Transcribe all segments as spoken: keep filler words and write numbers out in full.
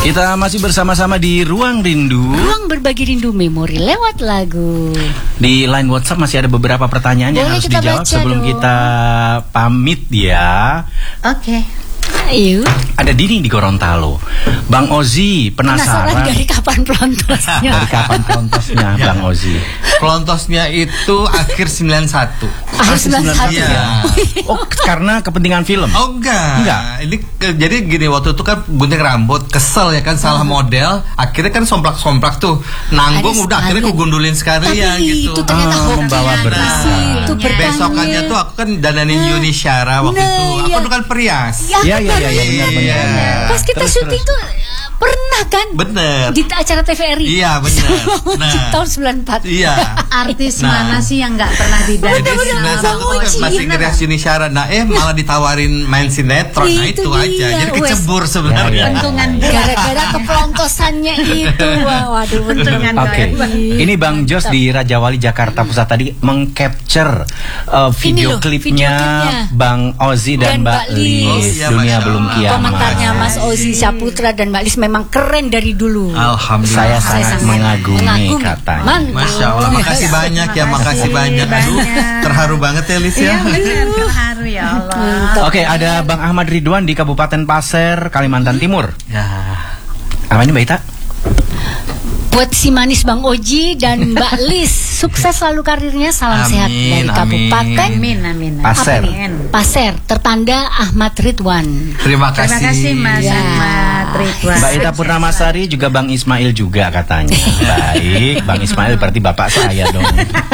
Kita masih bersama-sama di Ruang Rindu. Ruang berbagi rindu memori lewat lagu. Di line WhatsApp masih ada beberapa pertanyaan yang Boleh harus kita dijawab baca sebelum dong. kita pamit ya. Oke. Ayo. Ada Dini di Gorontalo. Bang Ozi penasaran, Penasaran dari kapan pelontosnya? dari kapan pelontosnya Bang Ozi? Pelontosnya itu akhir sembilan satu. Akhir sembilan puluh satu Iya. ya. Oh, karena kepentingan film. Oh enggak. Enggak. Ini ke- jadi gini, waktu itu kan gunting rambut, kesel ya kan, salah model, akhirnya kan somplak-somplak tuh, nanggung, Ada udah akhirnya sekalian. aku gundulin sekalian Tapi gitu. itu ternyata Ah, hoki. membawa berkah. Itu berkahnya. Besokannya tuh aku kan dananin Yuni Syara waktu Nah, itu. Aku iya. tuh kan perias. Ya, Iya, iya, iya, iya, benar, benar. Iya. Pas kita Terus, syuting tuh pernah kan? Bener. Di acara T V R I. Iya, bener. Nah. Tahun sembilan puluh empat. Iya. Artis Nah. mana sih yang nggak pernah Jadi didandanin sembilan sama satu tuh Oji. masih ngerias Yuni Syara. Nah eh malah ditawarin main sinetron. Nah Itu itu dia. aja. Jadi Wes. kecebur Ya, sebenarnya. ya. Bentungan Gara-gara kepelontosannya itu. Wah, waduh, bentungan. Oke, ini Bang Jos di Raja Wali Jakarta Pusat tadi mengcapture uh, video loh, klipnya video klipnya. Bang Ozi dan, Dan Mbak Mbak Lis. Lis. Oh, iya, Dunia Masya belum Allah. kiamat. Komentarnya Mas Ozi Saputra dan Mbak Lis memang keren dari dulu. Alhamdulillah. Saya Saya sangat sangat mengagumi, mengagumi. katanya. Mantap. Masya Allah, makasih banyak ya, makasih banyak. Aduh, banyak. terharu banget ya Lis ya. Iya benar, terharu ya Allah. Oke, ada Bang Ahmad Ridwan di Kabupaten Pasir, Kalimantan Timur. Ya. Apa ini Mbak Ita? Buat si manis Bang Oji dan Mbak Lis, sukses selalu karirnya. Salam Amin, sehat dari amin. Kabupaten Amin amin. Pasir. Amin. Pasir, tertanda Ahmad Ridwan. Terima kasih. Terima kasih Mas Ya. Ahmad Ridwan. Mbak Ita Purnamasari juga Bang Ismail juga katanya. Baik, Bang Ismail berarti bapak saya dong.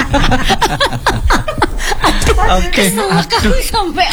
Oke, Aduh, sampai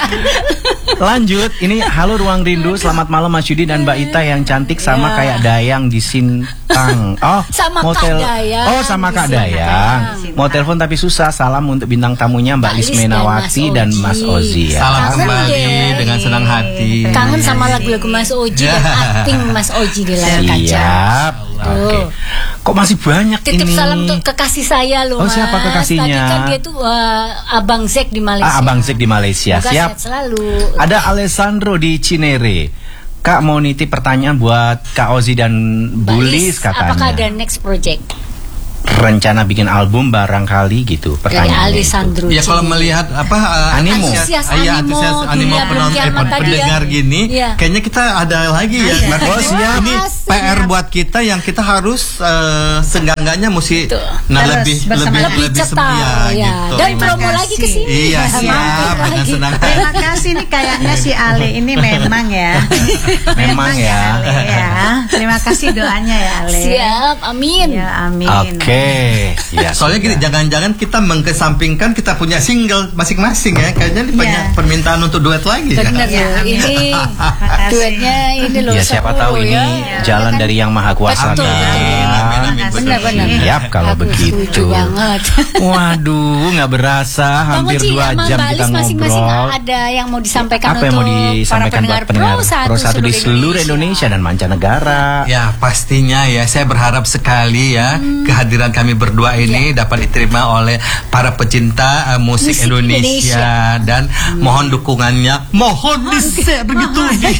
lanjut. Ini halo Ruang Rindu, selamat malam Mas Yudi dan Mbak Ita yang cantik sama Ya. kayak Dayang di Sintang. Oh, Sama mau Kak tel- Dayang Oh, sama di Kak Sintang. Dayang. Mau telepon tapi susah. Salam untuk bintang tamunya Mbak Mbak Lis Lis dan Menawati Mas dan Oji. Mas Ozi ya. Salam Kangen kembali deh. dengan senang hati. kangen sama lagu-lagu Mas Oji dan akting Mas Oji di layar kaca. Siap. Oke. Kok masih banyak Titip ini? salam untuk kekasih saya loh, Oh, Mas. siapa kekasihnya? Tadi kan dia tuh uh, Abang Zek di Malaysia. Ah, Abang Zek di Malaysia. Semoga Siap. sehat selalu. Ada Alessandro di Cinere. Kak mau nitip pertanyaan buat Kak Ozi dan Mbak Bulis Lis, katanya. apakah ada next project Rencana bikin album barangkali gitu. dari Pertanyaannya itu. Alessandro? Ya kalau Cinere? melihat apa uh, Animo. antusias, Antusias iya, animo, antusias animo dunia penonton belum eh, kiamat tadi pendengar ya. gini, Iya. kayaknya kita ada lagi ya. Berarti Oh, siap. ini P R buat kita yang kita harus uh, seenggaknya mesti nah Terus lebih bersama- lebih lebih lebih cetar setia ya. gitu. Dan Terima promo kasih. lagi ke sini. Iya Mampir siap dengan lagi. senang hati. Terima kasih nih kayaknya si Ali ini memang ya. Memang ya. Ali ya. Terima kasih doanya ya Ali. Siap, amin. Ya amin. Oke. Ya, Soalnya gini, sudah. jangan-jangan kita mengkesampingkan kita punya single masing-masing ya. Kayaknya ini Iya. banyak permintaan untuk duet lagi ya. Bener Ya, loh, amin. ini Makasih. duetnya ini loh. Ya siapa seru tahu ini ya. jalan Kan? dari Yang Maha Kuasa Betul, kan. betul. Amin, amin, betul. Benar-benar. Siap kalau Aku begitu. setuju banget. Waduh, nggak berasa Bang hampir Oji, dua sama jam Mbak kita Lis masing-masing ngobrol. ada yang mau disampaikan Apa yang mau untuk disampaikan para buat pendengar Pro Pro satu di seluruh Indonesia dan mancanegara? Ya pastinya ya, saya berharap sekali ya Hmm. kehadiran kami berdua ini dapat diterima oleh para pecinta uh, musik, Musik Indonesia, dan mohon dukungannya, mohon di share begitu di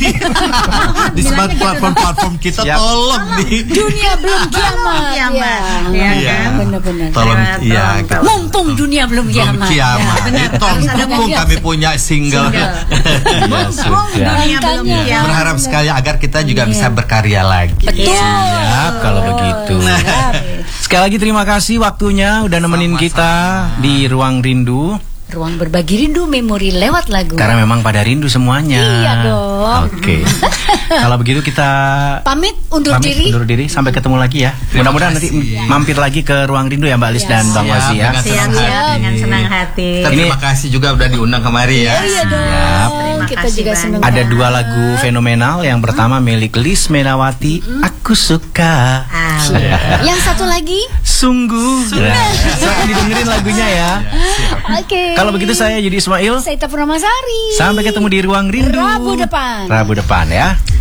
di smart platform-platform kita. Siap. Tolong di Dunia belum kiamat. Kiamat. Ya, Iya Iya. kan? benar-benar. tolong Tolong, ya tolong, gitu. Mumpung dunia belum Belum kiamat. kiamat. Ya, benar. Tolong Harus ada dukung Single. kami punya single. Ya, sudah. Dunia belum Makanya. kiamat. Berharap sekali agar kita juga Iya. bisa berkarya lagi. Betul. Siap kalau begitu. Siap. Sekali lagi terima kasih waktunya udah nemenin Sama-sama. kita di Ruang Rindu. Ruang berbagi rindu memori lewat lagu. Karena memang pada rindu semuanya. Iya dong. Oke. Kalau begitu kita Pamit undur pamit diri. undur diri sampai ketemu lagi ya. Terima Mudah-mudahan nanti kasih. mampir lagi ke Ruang Rindu ya Mbak Lis Ya. dan Bang Siap, Wazi ya. dengan senang Siap, hati. dengan senang hati. Kita terima kasih juga udah diundang kemari ya. Iya dong. Siap. Terima Kita kasih juga banyak. senang. Ada dua lagu fenomenal. Yang pertama milik Lis Menawati, Aku Suka. Ah, Yang satu lagi. Sungguh. Nah, silahkan didengerin lagunya ya. Oke. Kalau begitu saya Yudi Ismail. Saya Ita Purnamasari. Sampai ketemu di Ruang Rindu Rabu depan. Rabu depan ya.